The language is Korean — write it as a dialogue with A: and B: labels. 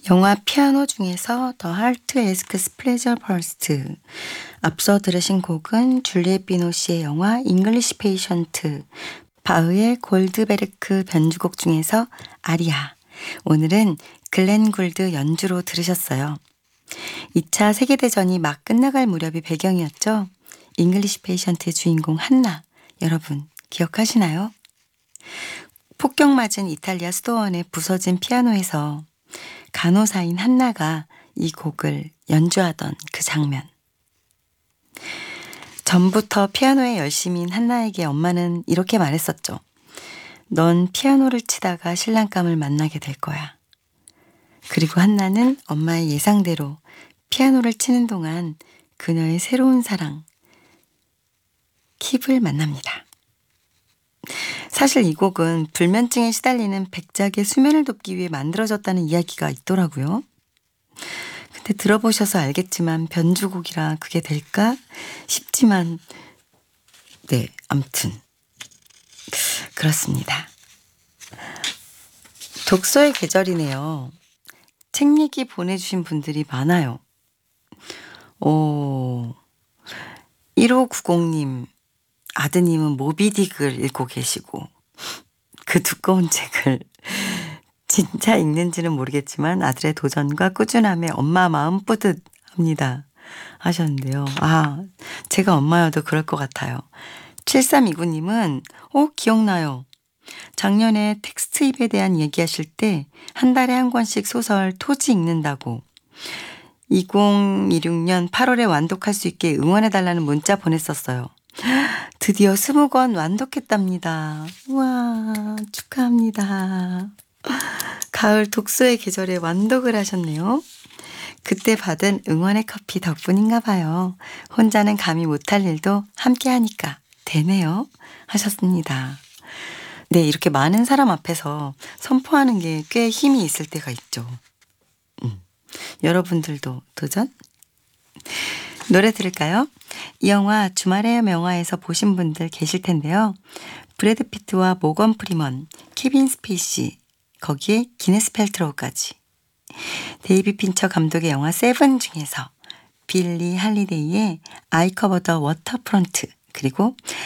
A: 영화 피아노 중에서 The Heart Asks Pleasure First. 앞서 들으신 곡은 줄리엣 비노시의 영화 잉글리시 페이션트, 바흐의 골드베르크 변주곡 중에서 아리아. 오늘은 글렌 굴드 연주로 들으셨어요. 2차 세계대전이 막 끝나갈 무렵이 배경이었죠. 잉글리시 페이션트의 주인공 한나, 여러분 기억하시나요? 폭격 맞은 이탈리아 수도원의 부서진 피아노에서 간호사인 한나가 이 곡을 연주하던 그 장면. 전부터 피아노에 열심인 한나에게 엄마는 이렇게 말했었죠. 넌 피아노를 치다가 신랑감을 만나게 될 거야. 그리고 한나는 엄마의 예상대로 피아노를 치는 동안 그녀의 새로운 사랑, 킵을 만납니다. 사실 이 곡은 불면증에 시달리는 백작의 수면을 돕기 위해 만들어졌다는 이야기가 있더라고요. 근데 들어보셔서 알겠지만 변주곡이라 그게 될까 싶지만 네, 아무튼 그렇습니다. 독서의 계절이네요. 책 얘기 보내주신 분들이 많아요. 1590님 아드님은 모비딕을 읽고 계시고 그 두꺼운 책을 진짜 읽는지는 모르겠지만 아들의 도전과 꾸준함에 엄마 마음 뿌듯합니다 하셨는데요. 제가 엄마여도 그럴 것 같아요. 7329님은 기억나요. 작년에 텍스트입에 대한 얘기하실 때 한 달에 한 권씩 소설 토지 읽는다고 2026년 8월에 완독할 수 있게 응원해달라는 문자 보냈었어요. 드디어 20권 완독했답니다. 우와, 축하합니다. 가을 독서의 계절에 완독을 하셨네요. 그때 받은 응원의 커피 덕분인가 봐요. 혼자는 감히 못할 일도 함께 하니까 되네요 하셨습니다. 네, 이렇게 많은 사람 앞에서 선포하는 게 꽤 힘이 있을 때가 있죠. 여러분들도 도전? 노래 들을까요? 이 영화 주말의 명화에서 보신 분들 계실 텐데요. 브래드 피트와 모건 프리먼, 케빈 스페이시, 거기에 기네스 펠트로우까지. 데이비 핀처 감독의 영화 세븐 중에서 빌리 할리데이의 I Cover the Waterfront, 그리고